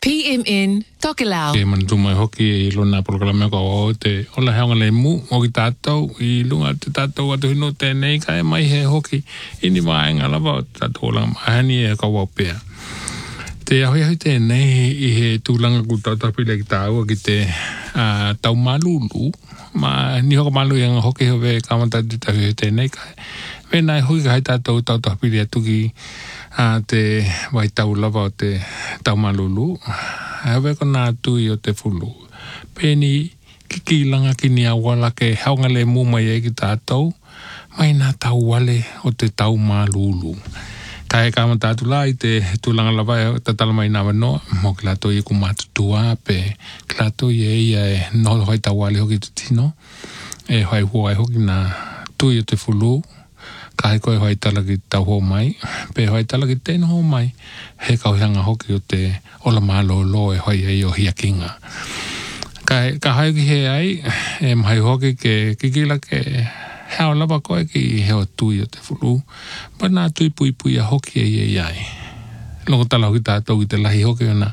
PMN Tokelau. Ke man tuma hoki I lona programa ko o te ola heonga le mu o ki tātou I lunga te tātou atu hino tēnei kai mai he hoki ini maenga lava o tātou lang mahani e ka wapea. Te ahui tēnei I he tūlanga ku tautapile ki tāua ki te tau malulu ma ni hoka malu yang hoki hove kamata te tahui tēnei kai. Venai hoki kai tātou tautapile atu ki te wai tau lava o te tau malulu. Hawe ko nā tui o te fulu. Pēni ki langa ki ni awala ke haunga le mumai e ki tātou. Mai nā tau wale o te tau malulu. Kai kama tātu la I te tūlanga lava e tatala mai nā wanoa. Mo ki lato I ku mātutua pe ki lato I e ia e noho hoi tau wale hoki te tino. E hoi huai hoki nā tui o te fulu. Kai koe hoi tala ki tau ho mai, pe hoi tala ki tēnu ho mai, he kauhanga hoki o te ola malo lo e hoi e o hiakinga. Ka hai ki he ai, e mahai hoki ke kikila ke heo lava koe ki heo tui o te fulu, pa nā tui pui pui a hoki e ai. Loko tala hoki tātou ki te lahi hoki o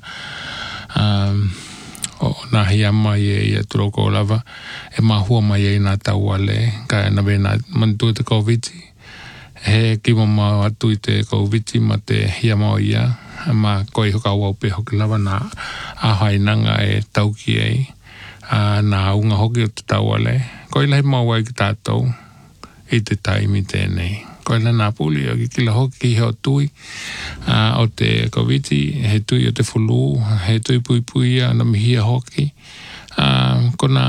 nā hia mai e turoko lava, e mahua mai e nā tau wale, ka na vena mantua te COVID-19. He ki mama atu I te COVID ma te hia mau ia ma koi hoka waupe hoki lava nā ahainanga e tauki ei nā unga hoki o te tauale koi lahi mau ai ki tātou I te taimi tēnei koi la nā puli o ki kila hoki ki heo tui o te COVID he tui o te fulu he tui pui pui na mihia hoki kona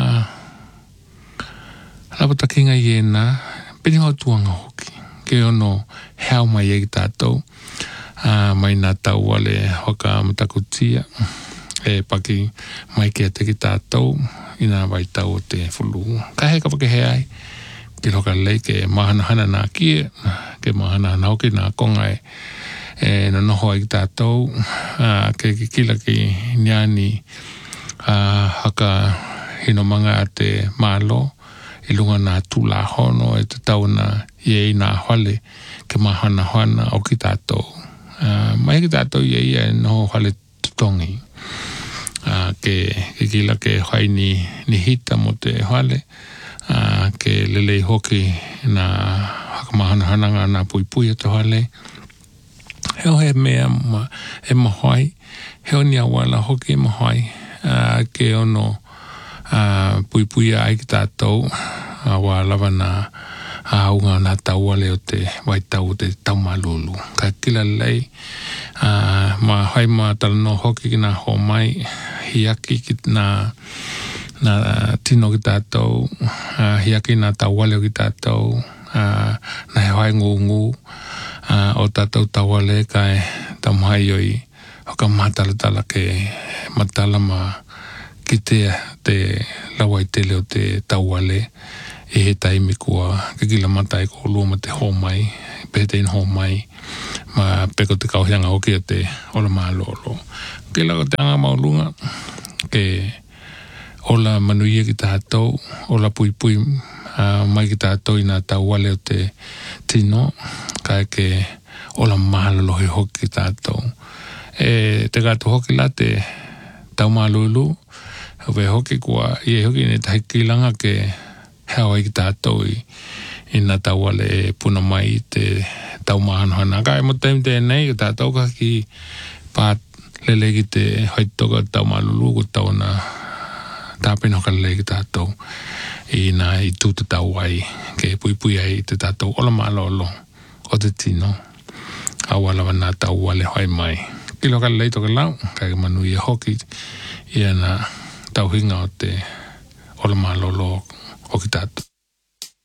lapatakinga I ena pini hau tuanga hoki ke ono heo mai e ki tātou mai nā tau wale hoka matakutia e paki mai ke te ki tātou I nā wai tau o te fulu. Ka heka pake he ai ki hoka lei ke mahana hana nā kie ke mahana hana hoki nā konga e na noho ai ki tātou ke kila ki niani haka hino manga a te malo I lunga nā tūla hono e te tauna I nā hale ke mahana hana o ki tātou. Mai ki tātou I e no hale tutongi. Ke kila ke hai ni hita mo te hale ke lelei hoki nā haka mahana hana ngā nā pui pui o te hale. Heo he mea e mahoi. Heo ni awala hoki e mahoi. Ke ono pui pui ai ki tātou wa lava nā aunga nā tauale o te waitau o te tau malulu. Ka kila lei ma hai ma talano hoki ki nā ho mai hiaki ki nā tino ki tātou hiaki nā tauale o ki tātou nā he hai ngungu o tātou tauale kai tamhai oi hoka mātalatala ke matala ma ki te lawai tele o te tauale e he taimi kua ke kila matai ko lua ma te homai petein homai ma peko te kauhianga hoki o te ola malolo ke lau te anga maulunga ke ola manuia ki tātou ola pui pui mai ki tātou I nā tauale o te tino kai ke ola malolo he hoki ki tātou te gato hoki la te tau malulu Hove hoki kua, I hoki ne tahi kilanga ke heo ai ki tātou I nā tauale e puna mai te tau mahanohana. Ka e mo taimi tēnei, tātou ka ki pāt lele ki te haitoka tau malulu ko tau na tāpena hoka lele ki tātou I nā I tūta tau ai ke pui pui ai te tātou ola malolo o te tino. Awalawa nā tauale hoi mai. Kilo ka lele toka lau, ka ke manu I hoki I ana tauhinga o te ola malolo o ki tātou.